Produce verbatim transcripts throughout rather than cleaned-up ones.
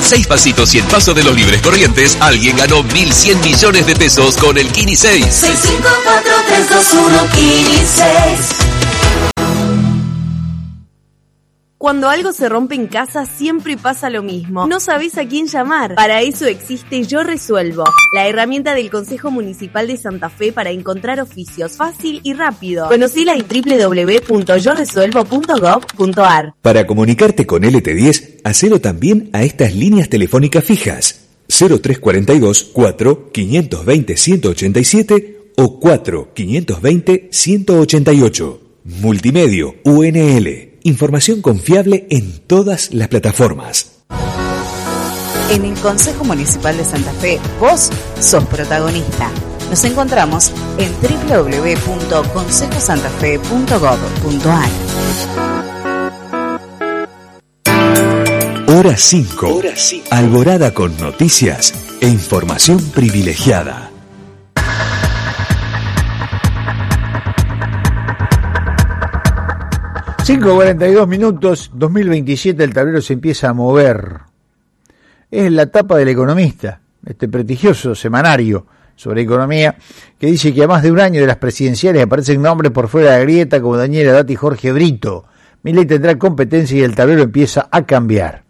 Seis pasitos y el paso de los Libres Corrientes, alguien ganó mil cien millones de pesos con el Kini seis. seis cinco cuatro tres dos uno Kini seis. Cuando algo se rompe en casa, siempre pasa lo mismo. No sabés a quién llamar. Para eso existe Yo Resuelvo, la herramienta del Consejo Municipal de Santa Fe para encontrar oficios fácil y rápido. Conocila en doble u doble u doble u punto yo resuelvo punto gov punto ar. Para comunicarte con L T diez, hacelo también a estas líneas telefónicas fijas: cero tres cuatro dos, cuatro, cinco dos cero, uno ocho siete o cuatro, cinco dos cero, uno ocho ocho. Multimedio U N L. Información confiable en todas las plataformas. En el Consejo Municipal de Santa Fe, vos sos protagonista. Nos encontramos en doble u doble u doble u punto consejo santa fe punto gov punto ar. Hora cinco. Hora cinco. Alborada con noticias e información privilegiada. cinco cuarenta y dos minutos, dos mil veintisiete, el tablero se empieza a mover. Es la tapa del Economista, este prestigioso semanario sobre economía, que dice que a más de un año de las presidenciales aparecen nombres por fuera de la grieta como Daniel Haddad y Jorge Brito. Milei tendrá competencia y el tablero empieza a cambiar.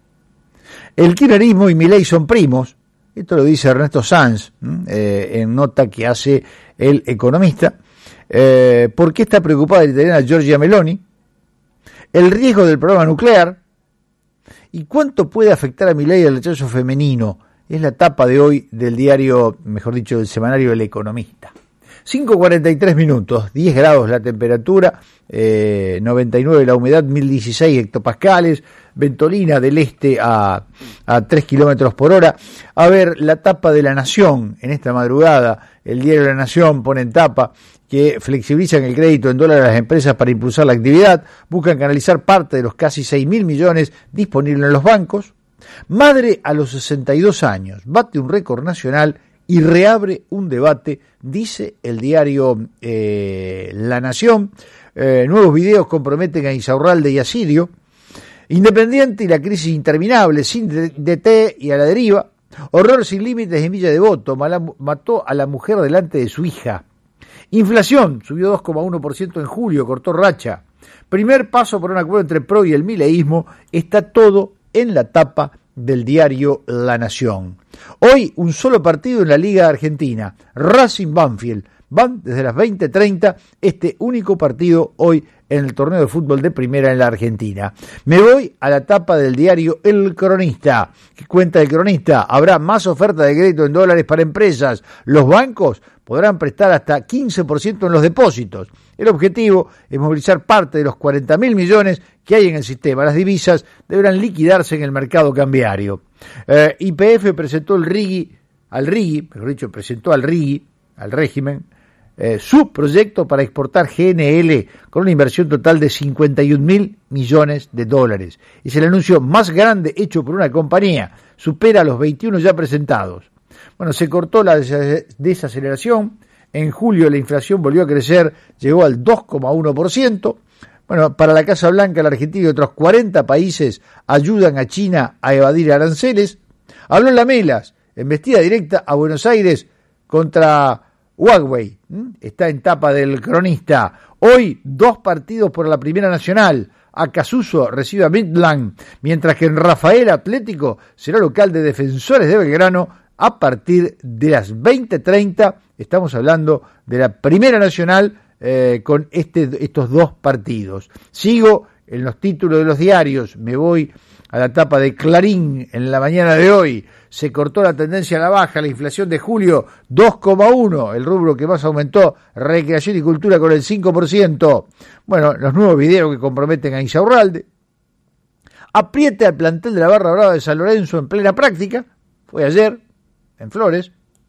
El kirchnerismo y Milei son primos, esto lo dice Ernesto Sanz, eh, en nota que hace el Economista. Eh, ¿Por qué está preocupada la italiana Giorgia Meloni? El riesgo del programa nuclear y cuánto puede afectar a Milei el rechazo femenino. Es la tapa de hoy del diario, mejor dicho, del semanario El Economista. cinco cuarenta y tres minutos, diez grados la temperatura, eh, noventa y nueve la humedad, mil dieciséis hectopascales, ventolina del este a, a tres kilómetros por hora. A ver, la tapa de La Nación en esta madrugada, el diario La Nación pone en tapa que flexibilizan el crédito en dólares a las empresas para impulsar la actividad, buscan canalizar parte de los casi seis mil millones disponibles en los bancos. Madre a los sesenta y dos años, bate un récord nacional y reabre un debate, dice el diario eh, La Nación. Eh, nuevos videos comprometen a Insaurralde y a Sirio. Independiente y la crisis interminable, sin D T y a la deriva. Horror sin límites en Villa Devoto, mató a la mujer delante de su hija. Inflación, subió dos coma uno por ciento en julio, cortó racha. Primer paso por un acuerdo entre P R O y el mileísmo, está todo en la tapa del diario La Nación. Hoy un solo partido en la Liga Argentina, Racing Banfield. Van desde las veinte treinta, este único partido hoy en el torneo de fútbol de primera en la Argentina. Me voy a la tapa del diario El Cronista. ¿Qué cuenta el Cronista? Habrá más oferta de crédito en dólares para empresas. Los bancos podrán prestar hasta quince por ciento en los depósitos. El objetivo es movilizar parte de los cuarenta mil millones que hay en el sistema. Las divisas deberán liquidarse en el mercado cambiario. Eh, Y P F presentó el RIGI, al RIGI, mejor dicho, presentó al RIGI, al régimen, Eh, su proyecto para exportar G N L con una inversión total de cincuenta y un mil millones de dólares. Es el anuncio más grande hecho por una compañía, supera los veintiuno ya presentados. Bueno, se cortó la desaceleración, en julio la inflación volvió a crecer, llegó al dos coma uno por ciento. Bueno, para la Casa Blanca, la Argentina y otros cuarenta países ayudan a China a evadir aranceles. Habló Lamelas, embestida directa a Buenos Aires contra Huawei, está en tapa del Cronista. Hoy dos partidos por la Primera Nacional. Acasuso recibe a Midland, mientras que en Rafael Atlético será local de Defensores de Belgrano a partir de las veinte treinta. Estamos hablando de la Primera Nacional eh, con este, estos dos partidos. Sigo en los títulos de los diarios, me voy a la tapa de Clarín en la mañana de hoy. Se cortó la tendencia a la baja, la inflación de julio dos coma uno, el rubro que más aumentó, recreación y cultura con el cinco por ciento. Bueno, los nuevos videos que comprometen a Insaurralde. Apriete al plantel de la Barra Brava de San Lorenzo en plena práctica, fue ayer, en Flores.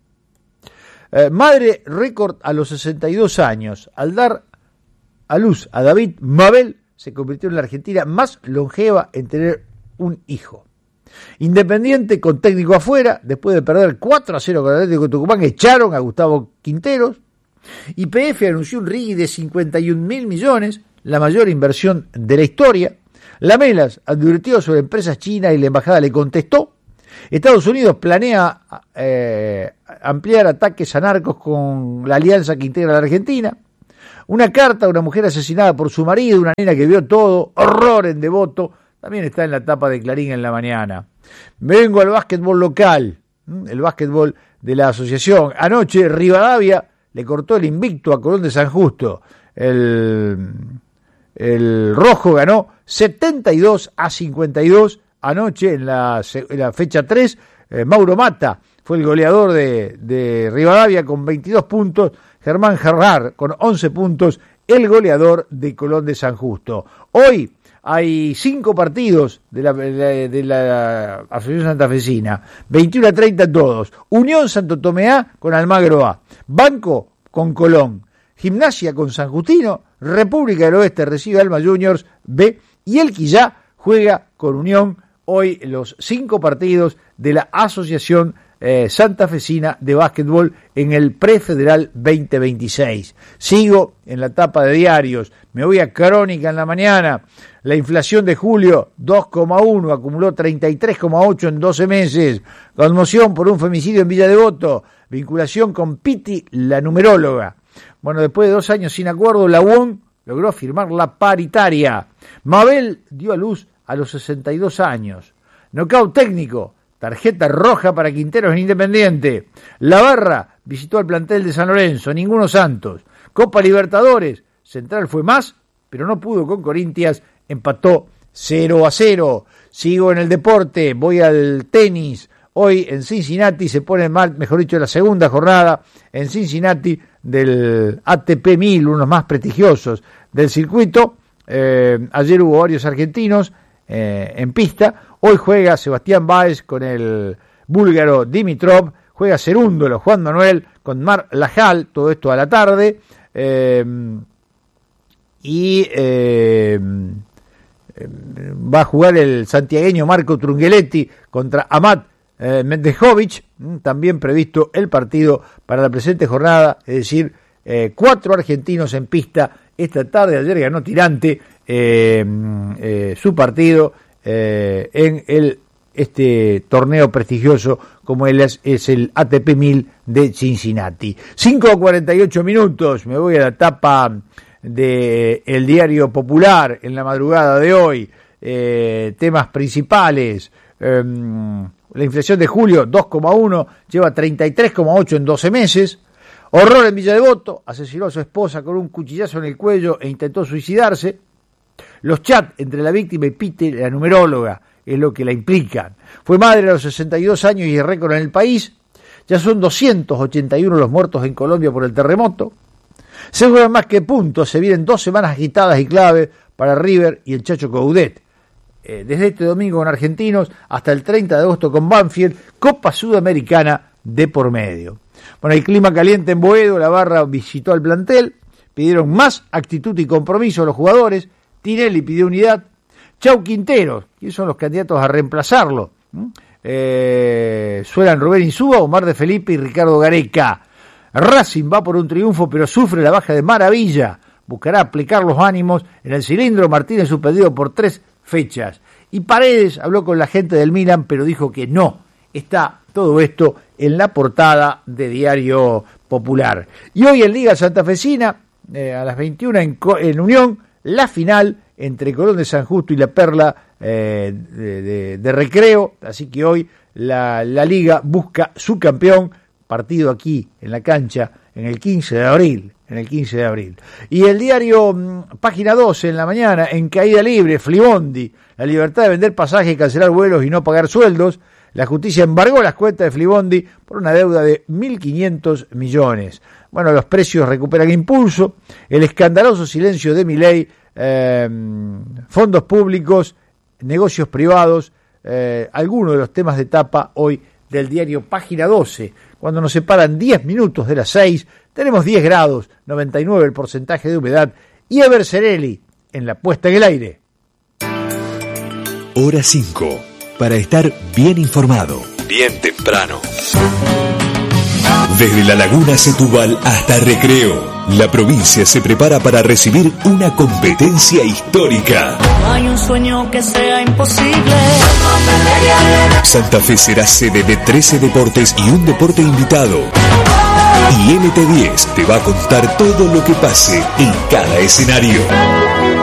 Eh, madre récord a los sesenta y dos años, al dar a luz a David Mabel, se convirtió en la Argentina más longeva en tener un hijo. Independiente con técnico afuera, después de perder cuatro a cero con el Atlético de Tucumán, echaron a Gustavo Quinteros. Y P F anunció un RIGI de cincuenta y un mil millones, la mayor inversión de la historia. Lamelas advirtió sobre empresas chinas y la embajada le contestó. Estados Unidos planea eh, ampliar ataques a narcos con la alianza que integra la Argentina. Una carta a una mujer asesinada por su marido, una nena que vio todo, horror en Devoto, también está en la tapa de Clarín en la mañana. Me vengo al básquetbol local, el básquetbol de la asociación. Anoche Rivadavia le cortó el invicto a Colón de San Justo. El, el rojo ganó setenta y dos a cincuenta y dos anoche en la, en la fecha tres. Eh, Mauro Mata fue el goleador de, de Rivadavia con veintidós puntos. Germán Gerrard con once puntos, el goleador de Colón de San Justo. Hoy hay cinco partidos de la, de, de la Asociación Santafesina, veintiuno a treinta todos. Unión Santo Tomé A con Almagro A, Banco con Colón, Gimnasia con San Justino, República del Oeste recibe Alma Juniors B y el Quillá juega con Unión. Hoy los cinco partidos de la Asociación eh, Santafesina de Básquetbol en el Prefederal veinte veintiséis. Sigo en la tapa de diarios, me voy a Crónica en la mañana. La inflación de julio, dos coma uno, acumuló treinta y tres coma ocho en doce meses. Conmoción por un femicidio en Villa Devoto. Vinculación con Piti, la numeróloga. Bueno, después de dos años sin acuerdo, la U O N logró firmar la paritaria. Mabel dio a luz a los sesenta y dos años. Nocaut técnico, tarjeta roja para Quinteros en Independiente. La Barra visitó al plantel de San Lorenzo, ninguno Santos. Copa Libertadores, Central fue más, pero no pudo con Corinthians, empató cero a cero. Sigo en el deporte, voy al tenis. Hoy en Cincinnati se pone mal, mejor dicho, la segunda jornada en Cincinnati del A T P mil, uno de los más prestigiosos del circuito. Eh, ayer hubo varios argentinos eh, en pista. Hoy juega Sebastián Báez con el búlgaro Dimitrov. Juega Cerúndolo, Juan Manuel con Mar Lajal, todo esto a la tarde. Eh, y eh, va a jugar el santiagueño Marco Trunghelletti contra Amat eh, Mendejovic, también previsto el partido para la presente jornada, es decir, eh, cuatro argentinos en pista esta tarde. Ayer ganó Tirante eh, eh, su partido eh, en el este torneo prestigioso como él es, es el A T P mil de Cincinnati. cinco a cuarenta y ocho minutos, me voy a la tapa de El Diario Popular en la madrugada de hoy. Eh, temas principales, eh, la inflación de julio dos coma uno, lleva treinta y tres coma ocho en doce meses. Horror en Villa Devoto, asesinó a su esposa con un cuchillazo en el cuello e intentó suicidarse. Los chats entre la víctima y Pite, la numeróloga, es lo que la implican. Fue madre a los sesenta y dos años y es récord en el país. Ya son doscientos ochenta y uno los muertos en Colombia por el terremoto. Se juegan más que puntos, se vienen dos semanas agitadas y clave para River y el Chacho Coudet. Eh, desde este domingo con Argentinos hasta el treinta de agosto con Banfield, Copa Sudamericana de por medio. Bueno, el clima caliente en Boedo, la Barra visitó al plantel, pidieron más actitud y compromiso a los jugadores, Tinelli pidió unidad. Chau Quinteros, ¿quiénes son los candidatos a reemplazarlo? ¿Mm? Eh, suenan Rubén Insúa, Omar de Felipe y Ricardo Gareca. Racing va por un triunfo, pero sufre la baja de Maravilla. Buscará aplicar los ánimos en el cilindro. Martínez suspendido por tres fechas. Y Paredes habló con la gente del Milan, pero dijo que no. Está todo esto en la portada de Diario Popular. Y hoy en Liga Santafesina, eh, a las veintiuna en, en Unión, la final entre Colón de San Justo y la Perla eh, de, de, de Recreo. Así que hoy la, la Liga busca su campeón. Partido aquí en la cancha en el quince de abril. En el quince de abril. Y el diario mmm, Página doce en la mañana, en caída libre, Flibondi, la libertad de vender pasajes, cancelar vuelos y no pagar sueldos. La justicia embargó las cuentas de Flibondi por una deuda de mil quinientos millones. Bueno, los precios recuperan impulso. El escandaloso silencio de Milei, eh, fondos públicos, negocios privados, eh, algunos de los temas de tapa hoy del diario Página doce. Cuando nos separan diez minutos de las seis, tenemos diez grados, noventa y nueve el porcentaje de humedad y Eber Cerelli en la puesta en el aire. Hora cinco, para estar bien informado, bien temprano. Desde la Laguna Setúbal hasta Recreo, la provincia se prepara para recibir una competencia histórica. No hay un sueño que sea imposible. Santa Fe será sede de trece deportes y un deporte invitado. Y N T diez te va a contar todo lo que pase en cada escenario.